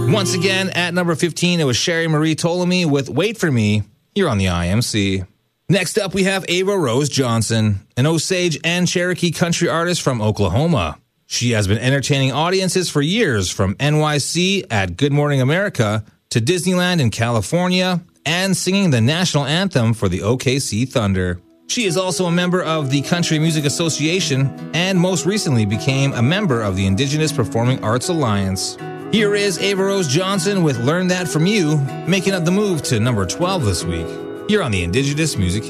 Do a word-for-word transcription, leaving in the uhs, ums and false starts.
Once again, at number fifteen, it was Sherry Marie Ptolemy with Wait For Me, here on the I M C. Next up, we have Ava Rose Johnson, an Osage and Cherokee country artist from Oklahoma. She has been entertaining audiences for years, from N Y C at Good Morning America to Disneyland in California, and singing the national anthem for the O K C Thunder. She is also a member of the Country Music Association and most recently became a member of the Indigenous Performing Arts Alliance. Here is Ava Rose Johnson with Learn That From You, making up the move to number twelve this week, here on the Indigenous Music